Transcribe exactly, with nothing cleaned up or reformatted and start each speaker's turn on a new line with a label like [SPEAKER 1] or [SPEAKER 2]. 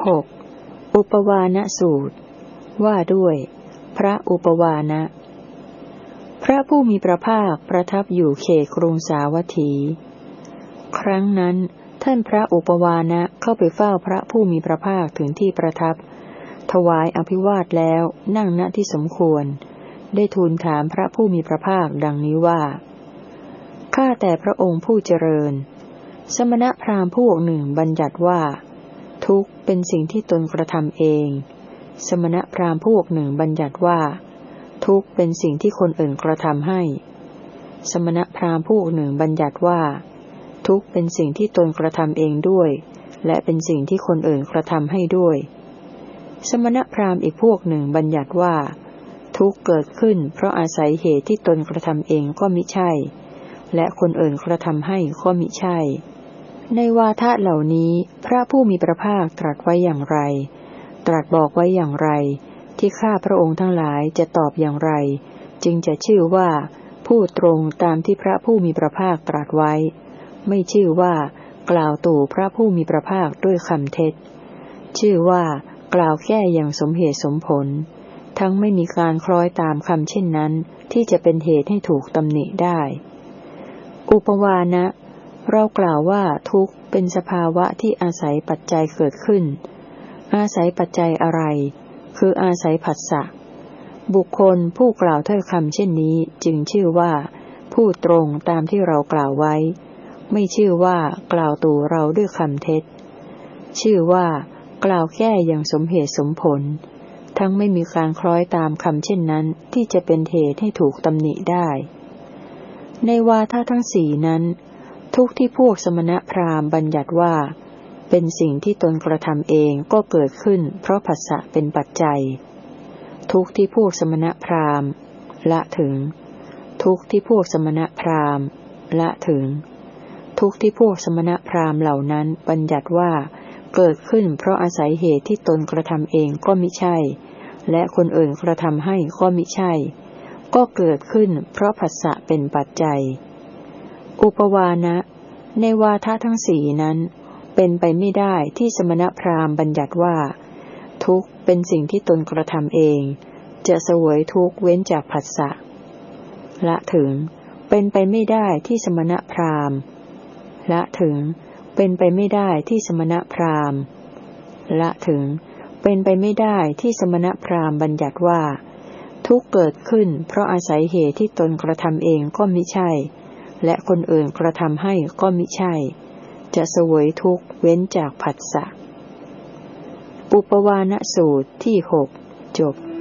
[SPEAKER 1] หกอุปวาณสูตรว่าด้วยพระอุปวานะพระผู้มีพระภาคประทับอยู่เขตกรุงสาวัตถีครั้งนั้นท่านพระอุปวานะเข้าไปเฝ้าพระผู้มีพระภาคถึงที่ประทับถวายอภิวาทแล้วนั่งณที่สมควรได้ทูลถามพระผู้มีพระภาคดังนี้ว่าข้าแต่พระองค์ผู้เจริญสมณพราหมณ์พวกหนึ่งบัญญัติว่าทุกข์เป็นสิ่งที่ตนกระทำเองสมณพราหมณ์พวกหนึ่งบัญญัติว่าทุกข์เป็นสิ่งที่คนอื่นกระทำให้สมณพราหมณ์พวกหนึ่งบัญญัติว่าทุกข์เป็นสิ่งที่ตนกระทำเองด้วยและเป็นสิ่งที่คนอื่นกระทำให้ด้วยสมณพราหมณ์อีกพวกหนึ่งบัญญัติว่าทุกข์เกิดขึ้นเพราะอาศัยเหตุที่ตนกระทำเองก็มิใช่และคนอื่นกระทำให้ก็มิใช่ในวาทะเหล่านี้พระผู้มีพระภาคตรัสไว้อย่างไรตรัสบอกไว้อย่างไรที่ข้าพระองค์ทั้งหลายจะตอบอย่างไรจึงจะชื่อว่าพูดตรงตามที่พระผู้มีพระภาคตรัสไว้ไม่ชื่อว่ากล่าวตู่พระผู้มีพระภาคด้วยคำเท็จชื่อว่ากล่าวแค่อย่างสมเหตุสมผลทั้งไม่มีการคล้อยตามคำเช่นนั้นที่จะเป็นเหตุให้ถูกตำหนิได้อุปวานะเรากล่าวว่าทุกข์เป็นสภาวะที่อาศัยปัจจัยเกิดขึ้นอาศัยปัจจัยอะไรคืออาศัยผัสสะบุคคลผู้กล่าวถ้อยคำเช่นนี้จึงชื่อว่าพูดตรงตามที่เรากล่าวไว้ไม่ชื่อว่ากล่าวตู่เราด้วยคำเท็จชื่อว่ากล่าวแค่อย่างสมเหตุสมผลทั้งไม่มีการคล้อยตามคำเช่นนั้นที่จะเป็นเหตุให้ถูกตำหนิได้ในวาทะทั้งสี่นั้นทุกที่พวกสมณพราหมณ์บัญญัติว่าเป็นสิ่งที่ตนกระทำเองก็เกิดขึ้นเพราะผัสสะเป็นปัจจัยทุกที่พวกสมณพราหมณ์ละถึงทุกที่พวกสมณพราหมณ์ละถึงทุกที่พวกสมณพราหมณ์เหล่านั้นบัญญัติว่าเกิดขึ้นเพราะอาศัยเหตุที่ตนกระทำเองก็มิใช่และคนอื่นกระทำให้ก็มิใช่ก็เกิดขึ้นเพราะผัสสะเป็นปัจจัยอุปวานะในวาทะทั้งสี่นั้นเป็นไปไม่ได้ที่สมณพราหมณ์บัญญัติว่าทุกข์เป็นสิ่งที่ตนกระทำเองจะเสวยทุกข์เว้นจากผัสสะละถึงเป็นไปไม่ได้ที่สมณพราหมณ์ละถึงเป็นไปไม่ได้ที่สมณพราหมณ์ละถึงเป็นไปไม่ได้ที่สมณพราหมณ์บัญญัติว่าทุกข์เกิดขึ้นเพราะอาศัยเหตุที่ตนกระทำเองก็มิใช่และคนอื่นกระทำให้ก็มิใช่จะเสวยทุกข์เว้นจากผัสสะอุปวาณสูตรที่หกจบ